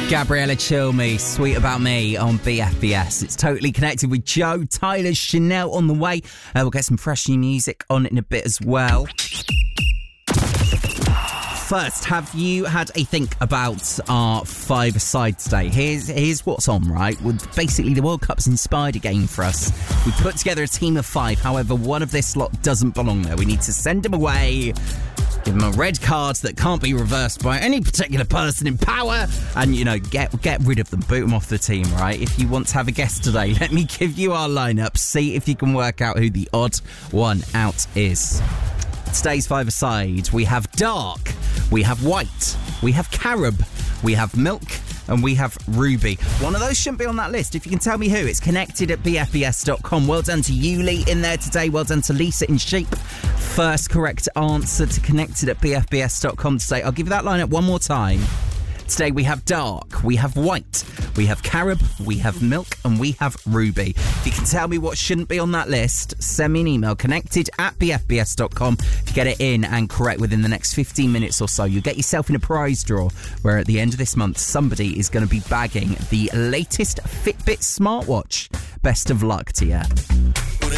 Gabriella Chill Me, Sweet About Me on BFBS. It's totally connected with Joe, Tyler, Chanel on the way. We'll get some fresh new music on in a bit as well. First, have you had a think about our five-a-side today? Here's what's on, right? Basically, the World Cup's inspired a game for us. We put together a team of 5. However, one of this lot doesn't belong there. We need to send him away, give him a red card that can't be reversed by any particular person in power, and, get rid of them, boot them off the team, right? If you want to have a guest today, let me give you our lineup. See if you can work out who the odd one out is. Today's five-a-side, we have Dark, we have White, we have Carob, we have Milk, and we have Ruby. One of those shouldn't be on that list. If you can tell me who, it's connected at bfbs.com. Well done to Yuli in there today. Well done to Lisa in Sheep. First correct answer to connected at bfbs.com today. I'll give you that lineup one more time. Today we have Dark, we have White, we have Carob, we have Milk, and we have Ruby. If you can tell me what shouldn't be on that list, send me an email, connected at bfbs.com. If you get it in and correct within the next 15 minutes or so, you'll get yourself in a prize draw where at the end of this month, somebody is going to be bagging the latest Fitbit smartwatch. Best of luck to you.